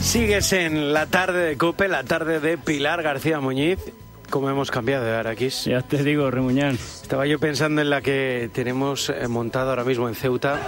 Sigues en la tarde de COPE, la tarde de Pilar García Muñiz. ¿Cómo hemos cambiado de Araquis? Ya te digo, Remuñán. Estaba yo pensando en la que tenemos montada ahora mismo en Ceuta.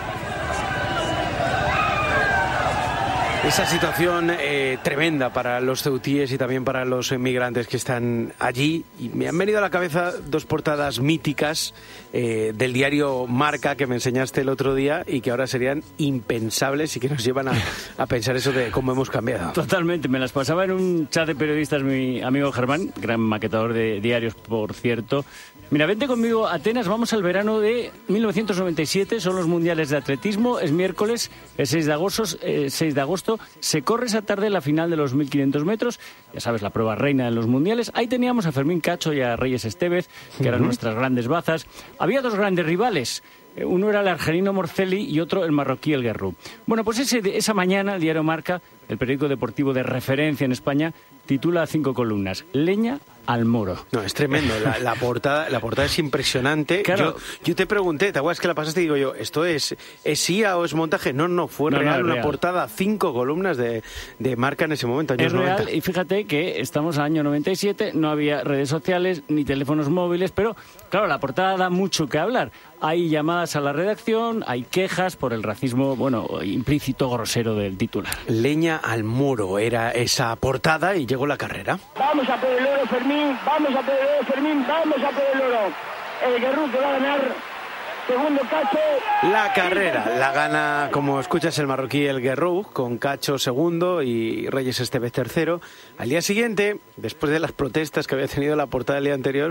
Esa situación tremenda para los ceutíes y también para los inmigrantes que están allí. Y me han venido a la cabeza dos portadas míticas del diario Marca que me enseñaste el otro día y que ahora serían impensables y que nos llevan a pensar eso de cómo hemos cambiado. Totalmente. Me las pasaba en un chat de periodistas mi amigo Germán, gran maquetador de diarios, por cierto. Mira, vente conmigo a Atenas, vamos al verano de 1997, son los mundiales de atletismo, es miércoles, el 6 de agosto, se corre esa tarde la final de los 1500 metros, ya sabes, la prueba reina de los mundiales. Ahí teníamos a Fermín Cacho y a Reyes Estevez, que eran nuestras grandes bazas. Había dos grandes rivales. Uno era el argelino Morcelli y otro el marroquí El Guerrou. Bueno, pues esa mañana el diario Marca, el periódico deportivo de referencia en España, titula a 5 columnas: Leña al Moro. No, es tremendo. La portada es impresionante. Claro. Yo te pregunté, ¿te acuerdas que la pasaste? Y digo yo, ¿esto es IA o es montaje? No, fue real, una portada, 5 columnas de Marca en ese momento, años 90. Real, y fíjate que estamos al año 97, no había redes sociales ni teléfonos móviles, pero claro, la portada da mucho que hablar. Hay llamadas a la redacción, hay quejas por el racismo, implícito, grosero del titular. Leña al Moro era esa portada y llegó la carrera. Vamos a por el oro, Fermín, vamos a por el oro, Fermín, vamos a por el oro. El Guerrou que va a ganar, segundo Cacho. La carrera la gana, como escuchas, el marroquí El Guerrou, con Cacho segundo y Reyes Estevez tercero. Al día siguiente, después de las protestas que había tenido la portada del día anterior,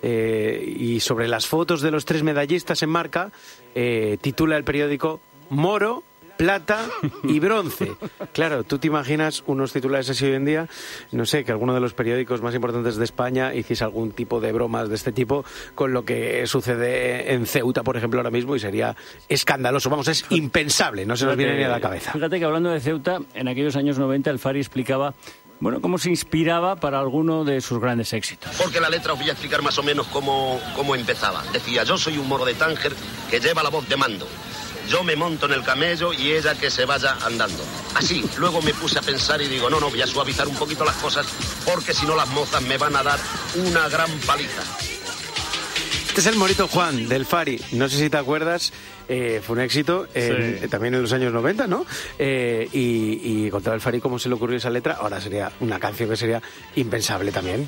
y sobre las fotos de los 3 medallistas en Marca, titula el periódico Moro, plata y bronce. Claro, tú te imaginas unos titulares así hoy en día, no sé, que alguno de los periódicos más importantes de España hiciese algún tipo de bromas de este tipo con lo que sucede en Ceuta, por ejemplo, ahora mismo, y sería escandaloso. Vamos, es impensable, no se nos viene ni a la cabeza. Fíjate que hablando de Ceuta, en aquellos años 90 el Fari explicaba cómo se inspiraba para alguno de sus grandes éxitos. Porque la letra os voy a explicar más o menos cómo empezaba. Decía: yo soy un moro de Tánger que lleva la voz de mando. Yo me monto en el camello y ella que se vaya andando. Así, luego me puse a pensar y digo, no, voy a suavizar un poquito las cosas porque si no las mozas me van a dar una gran paliza. Este es el Morito Juan del Fari, no sé si te acuerdas, fue un éxito también en los años 90, ¿no? Y contaba el Fari cómo se le ocurrió esa letra, ahora sería una canción que sería impensable también.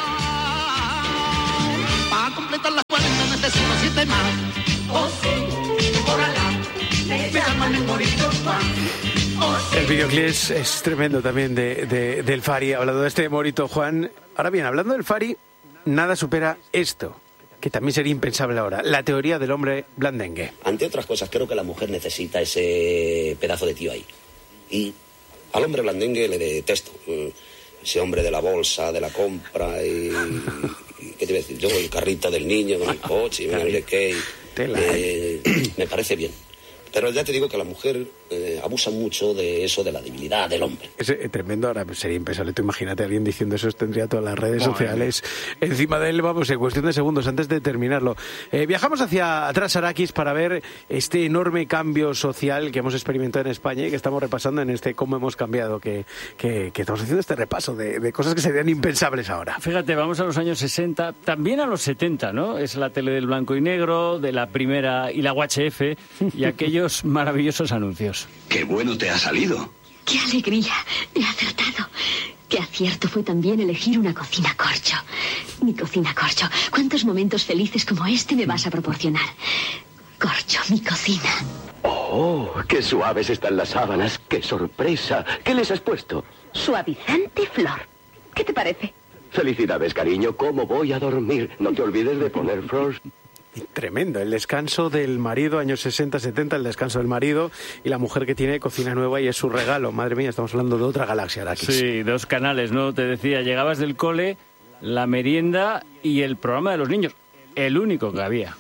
Para completar las 40 necesito 7 más. Oh, sí, por Alá, me llaman el Morito Juan. Oh, sí. El videoclip es tremendo también del Fari, hablando de este Morito Juan. Ahora bien, hablando del Fari, nada supera esto, que también sería impensable ahora, la teoría del hombre blandengue. Ante otras cosas, creo que la mujer necesita ese pedazo de tío ahí. Y al hombre blandengue le detesto. Ese hombre de la bolsa, de la compra y ¿qué te voy a decir? Yo el carrito del niño con el coche y no sé qué. Me parece bien. Pero ya te digo que la mujer abusa mucho de eso, de la debilidad del hombre. Es tremendo, ahora sería impensable. Tú imagínate a alguien diciendo eso, tendría todas las redes sociales encima de él, vamos, en cuestión de segundos antes de terminarlo. Viajamos hacia atrás, Araquis, para ver este enorme cambio social que hemos experimentado en España y que estamos repasando en este Cómo hemos cambiado, que estamos haciendo este repaso de cosas que serían impensables ahora. Fíjate, vamos a los años 60, también a los 70, ¿no? Es la tele del blanco y negro, de la primera y la UHF y aquellos maravillosos anuncios. ¡Qué bueno te ha salido! ¡Qué alegría! He acertado. Qué acierto fue también elegir una cocina corcho. Mi cocina corcho. ¿Cuántos momentos felices como este me vas a proporcionar? Corcho, mi cocina. ¡Oh, qué suaves están las sábanas! ¡Qué sorpresa! ¿Qué les has puesto? Suavizante flor. ¿Qué te parece? Felicidades, cariño. ¿Cómo voy a dormir? No te olvides de poner flores. Tremendo, el descanso del marido, años 60, 70, el descanso del marido y la mujer que tiene cocina nueva y es su regalo. Madre mía, estamos hablando de otra galaxia, Araquis. Sí, 2 canales, ¿no? Te decía, llegabas del cole, la merienda y el programa de los niños, el único que había.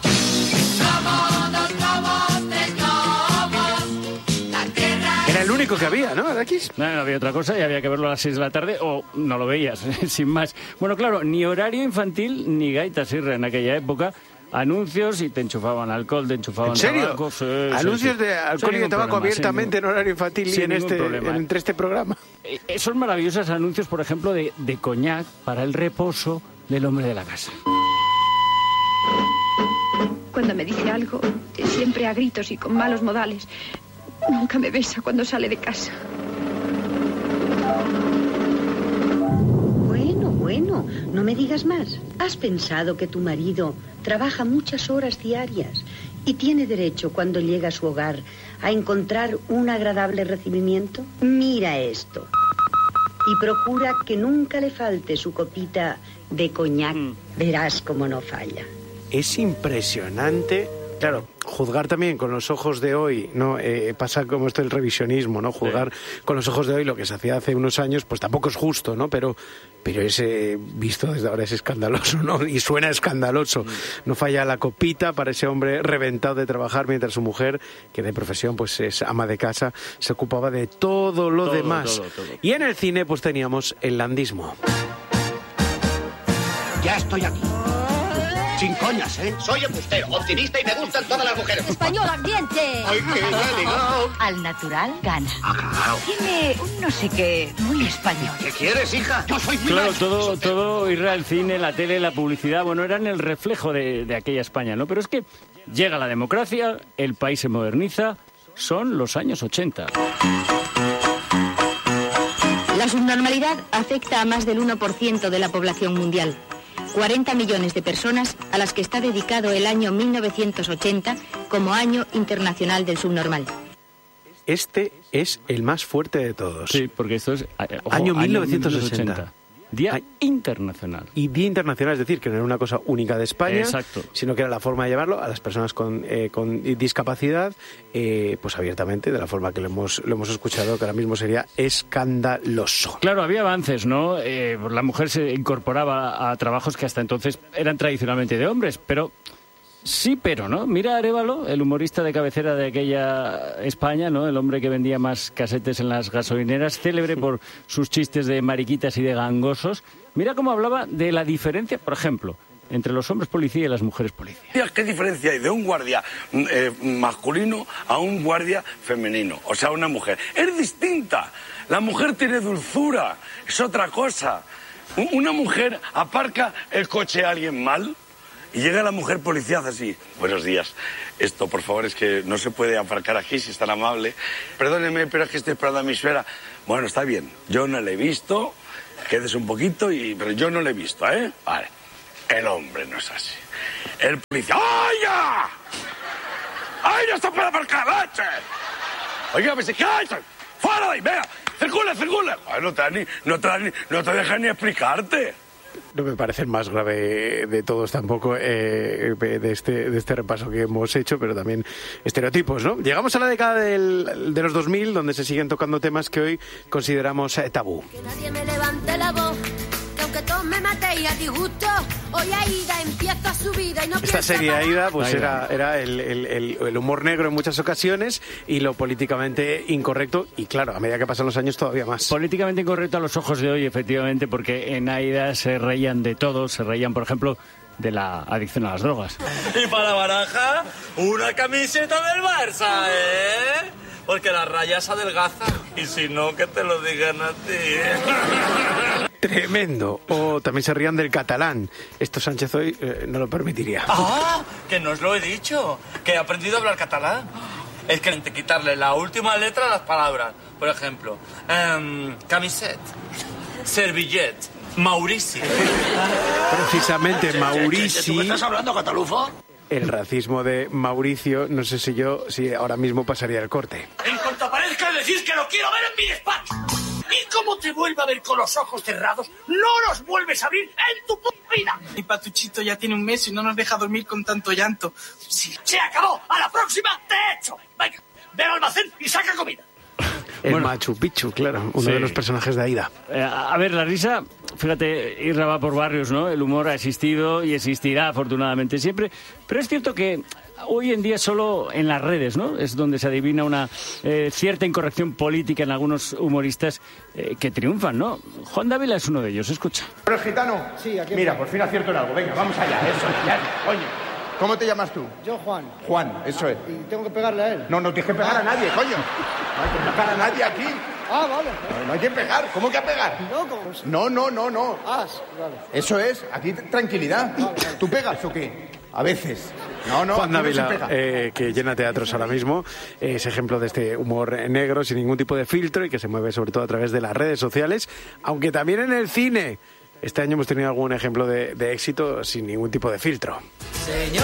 Era el único que había, ¿no, Araquis? No había otra cosa y había que verlo a las 6 de la tarde o no lo veías, sin más. Bueno, claro, ni horario infantil ni gaita sirra en aquella época. anuncios y te enchufaban alcohol, te enchufaban ¿En serio? tabaco. Sí, Anuncios sí. de alcohol y de tabaco abiertamente en horario infantil y entre este programa. Esos maravillosos anuncios, por ejemplo, de coñac para el reposo del hombre de la casa. Cuando me dice algo, siempre a gritos y con malos modales. Nunca me besa cuando sale de casa. Bueno, no me digas más. ¿Has pensado que tu marido trabaja muchas horas diarias y tiene derecho, cuando llega a su hogar, a encontrar un agradable recibimiento? Mira esto. Y procura que nunca le falte su copita de coñac. Verás cómo no falla. Es impresionante. Claro, juzgar también con los ojos de hoy, ¿no? Pasa como esto del revisionismo, ¿no? Juzgar con los ojos de hoy lo que se hacía hace unos años, pues tampoco es justo, ¿no? Pero ese visto desde ahora es escandaloso, ¿no? Y suena escandaloso. No falla la copita para ese hombre reventado de trabajar, mientras su mujer, que de profesión pues es ama de casa, se ocupaba de todo lo demás. Todo. Y en el cine pues teníamos el landismo. Ya estoy aquí. Sin coñas, ¿eh? Soy embustero, optimista y me gustan todas las mujeres. Español ardiente. ¡Ay, qué delegado! Al natural gana. Ah, claro. Tiene un no sé qué muy español. ¿Qué quieres, hija? Yo soy muy Claro, nice. todo el cine, la tele, la publicidad, bueno, eran el reflejo de aquella España, ¿no? Pero es que llega la democracia, el país se moderniza, son los años 80. La subnormalidad afecta a más del 1% de la población mundial. 40 millones de personas a las que está dedicado el año 1980 como Año Internacional del Subnormal. Este es el más fuerte de todos. Sí, porque esto es año 1980. Día internacional. Y Día Internacional, es decir, que no era una cosa única de España, Exacto. sino que era la forma de llevarlo a las personas con discapacidad, pues abiertamente, de la forma que lo hemos escuchado, que ahora mismo sería escandaloso. Claro, había avances, ¿no? La mujer se incorporaba a trabajos que hasta entonces eran tradicionalmente de hombres, pero... Sí, pero no. Mira a Arévalo, el humorista de cabecera de aquella España, ¿no? El hombre que vendía más casetes en las gasolineras, célebre por sus chistes de mariquitas y de gangosos. Mira cómo hablaba de la diferencia, por ejemplo, entre los hombres policía y las mujeres policía. ¿Qué diferencia hay de un guardia masculino a un guardia femenino? O sea, una mujer. Es distinta. La mujer tiene dulzura, es otra cosa. Una mujer aparca el coche a alguien mal. Y llega la mujer policía así. Buenos días. Esto, por favor, es que no se puede aparcar aquí, si es tan amable. Perdóneme, pero es que estoy esperando a mi suegra. Bueno, está bien. Yo no le he visto. Quédese un poquito, pero yo no le he visto, ¿eh? Vale. El hombre no es así. El policía... ¡Ay, ya! ¡Ay, no se puede aparcar, leche! Oiga, pues, ¿qué hay? ¡Fuera de ahí! ¡Venga! ¡Circula! Ay, no te dejan ni explicarte. No me parece el más grave de todos tampoco de este repaso que hemos hecho, pero también estereotipos, ¿no? Llegamos a la década de los 2000, donde se siguen tocando temas que hoy consideramos tabú. Que nadie me levante la voz, que aunque todos me matéis a disgusto, hoy Aida empieza su vida y no Esta serie Aida pues era el humor negro en muchas ocasiones y lo políticamente incorrecto, y claro, a medida que pasan los años todavía más. Políticamente incorrecto a los ojos de hoy, efectivamente, porque en Aida se reían de todo, se reían, por ejemplo, de la adicción a las drogas. Y para Baraja, una camiseta del Barça, ¿eh? Porque las rayas adelgazan, y si no, que te lo digan a ti. Tremendo. O también se rían del catalán. Esto Sánchez hoy no lo permitiría. ¡Ah! Que no os lo he dicho, que he aprendido a hablar catalán. Es que hay que quitarle la última letra a las palabras. Por ejemplo, camiseta, servillet, Maurici. Precisamente Maurici. ¿Tú me estás hablando, catalufo? El racismo de Mauricio, no sé si ahora mismo pasaría el corte. En cuanto aparezca, decís que lo quiero ver en mi despacho. Y como te vuelva a ver con los ojos cerrados, no los vuelves a abrir en tu vida. Mi Patuchito ya tiene un mes y no nos deja dormir con tanto llanto. Sí, se acabó. A la próxima te echo. Venga, ve al almacén y saca comida. El Machu Picchu, claro, uno de los personajes de Aida. A ver, la risa, fíjate, Irra va por barrios, ¿no? El humor ha existido y existirá, afortunadamente, siempre. Pero es cierto que hoy en día solo en las redes, ¿no? Es donde se adivina una cierta incorrección política en algunos humoristas que triunfan, ¿no? Juan Dávila es uno de ellos, escucha. Pero gitano, sí, aquí mira, por fin acierto en algo. Venga, vamos allá, eso, ya, oye. ¿Cómo te llamas tú? Yo, Juan. Juan, eso es. ¿Y tengo que pegarle a él? No tienes que pegar a nadie, coño. No hay que pegar a nadie aquí. Ah, vale. No hay que pegar. ¿Cómo que a pegar? No. Ah, vale. Eso es. Aquí tranquilidad. Vale. ¿Tú pegas o qué? A veces. No. Juan Dávila, que llena teatros ahora mismo, es ejemplo de este humor negro sin ningún tipo de filtro y que se mueve sobre todo a través de las redes sociales, aunque también en el cine. Este año hemos tenido algún ejemplo de éxito sin ningún tipo de filtro. Señor